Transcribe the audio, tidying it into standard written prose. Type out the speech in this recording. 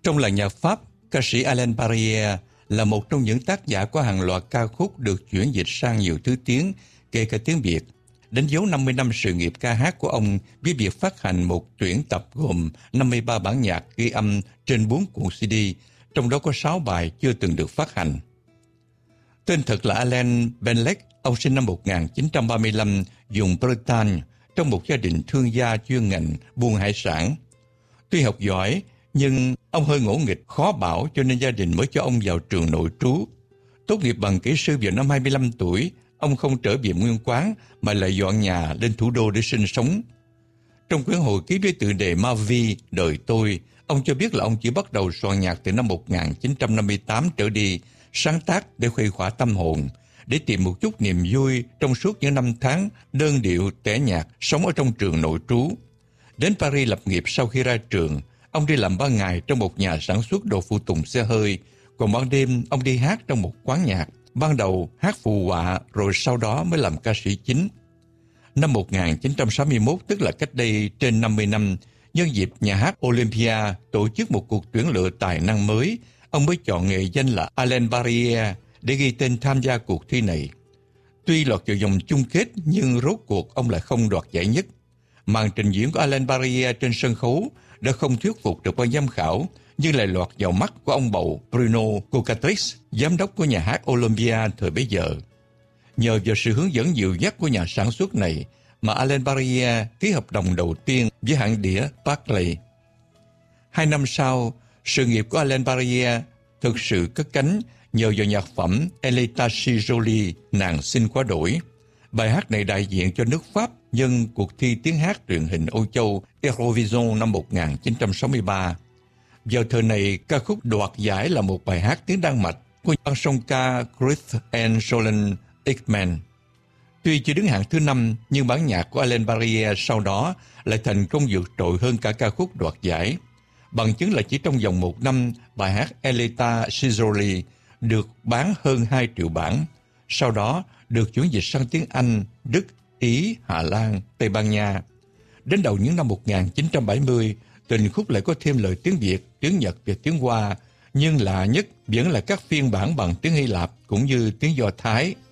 Trong làng nhạc Pháp, ca sĩ Alain Barrière là một trong những tác giả của hàng loạt ca khúc được chuyển dịch sang nhiều thứ tiếng, kể cả tiếng Việt. Đánh dấu 50 năm sự nghiệp ca hát của ông với việc phát hành một tuyển tập gồm 53 bản nhạc ghi âm trên 4 cuộn CD, trong đó có 6 bài chưa từng được phát hành. Tên thật là Alain Benlec, ông sinh năm 1935, vùng Bretagne, trong một gia đình thương gia chuyên ngành buôn hải sản. Tuy học giỏi, nhưng ông hơi ngỗ nghịch, khó bảo, cho nên gia đình mới cho ông vào trường nội trú. Tốt nghiệp bằng kỹ sư vào năm 25 tuổi, ông không trở về nguyên quán mà lại dọn nhà lên thủ đô để sinh sống. Trong quyển hồi ký với tựa đề Ma Vie, đời tôi, ông cho biết là ông chỉ bắt đầu soạn nhạc từ năm 1958 trở đi, sáng tác để khuây khỏa tâm hồn, để tìm một chút niềm vui trong suốt những năm tháng đơn điệu tẻ nhạt sống ở trong trường nội trú. Đến Paris lập nghiệp sau khi ra trường, ông đi làm 3 ngày trong một nhà sản xuất đồ phụ tùng xe hơi, còn ban đêm ông đi hát trong một quán nhạc. Ban đầu hát phụ họa, rồi sau đó mới làm ca sĩ chính. Năm 1961, tức là cách đây trên 50 năm, nhân dịp nhà hát Olympia tổ chức một cuộc tuyển lựa tài năng mới, ông mới chọn nghệ danh là Alain Barrière để ghi tên tham gia cuộc thi này. Tuy lọt vào vòng chung kết, nhưng rốt cuộc ông lại không đoạt giải nhất. Màn trình diễn của Alain Barrière trên sân khấu đã không thuyết phục được ban giám khảo, nhưng lại lọt vào mắt của ông bầu Bruno Cocatrix, giám đốc của nhà hát Olympia thời bấy giờ. Nhờ vào sự hướng dẫn dìu dắt của nhà sản xuất này mà Alain Barrière ký hợp đồng đầu tiên với hãng đĩa Barclay. 2 năm sau, sự nghiệp của Alain Barrière thực sự cất cánh nhờ vào nhạc phẩm Elle est si jolie, nàng xinh quá đổi. Bài hát này đại diện cho nước Pháp nhân cuộc thi tiếng hát truyền hình Âu Châu Eurovision năm 1963. Vào thời này, ca khúc đoạt giải là một bài hát tiếng Đan Mạch của ban song ca Christian Solen Ekman. Tuy chưa đứng hạng thứ 5, nhưng bản nhạc của Alain Barrière sau đó lại thành công vượt trội hơn cả ca khúc đoạt giải. Bằng chứng là chỉ trong vòng 1 năm, bài hát Elle est si jolie được bán hơn 2 triệu bản. Sau đó được chuyển dịch sang tiếng Anh, Đức, Ý, Hà Lan, Tây Ban Nha. Đến đầu những năm 1970, tình khúc lại có thêm lời tiếng Việt, tiếng Nhật và tiếng Hoa, nhưng lạ nhất vẫn là các phiên bản bằng tiếng Hy Lạp cũng như tiếng Do Thái.